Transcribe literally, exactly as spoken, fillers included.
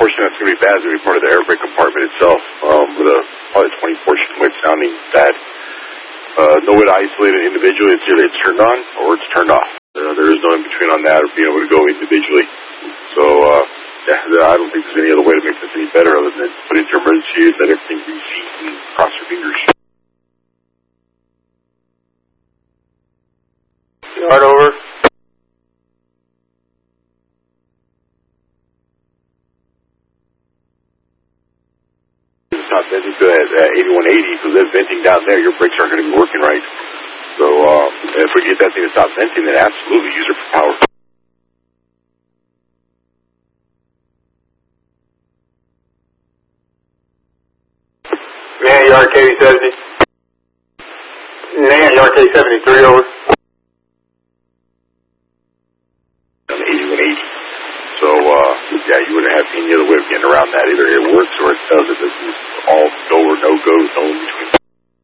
portion that's going to be bad is going to be part of the air brake compartment itself, um, with a probably twenty portion way it's sounding bad. Uh, no way to isolate it individually. It's either it's turned on or it's turned off. Uh, there is no in between on that or being able to go individually. So, uh, yeah, I don't think there's any other way to make this any better other than put it into emergency, let everything reseat and cross your fingers. Start over. Not venting to that uh, eighty-one eighty, so they're venting down there, your brakes aren't going to be working right. So uh, if we get that thing to stop venting, then absolutely use it for power. Man, your R K seventy. Man, your R K seventy-three over. eighty-one eighty. So, uh, yeah, you wouldn't have any other way of getting around that. Either it works or it doesn't. This is all go or no go, no in between.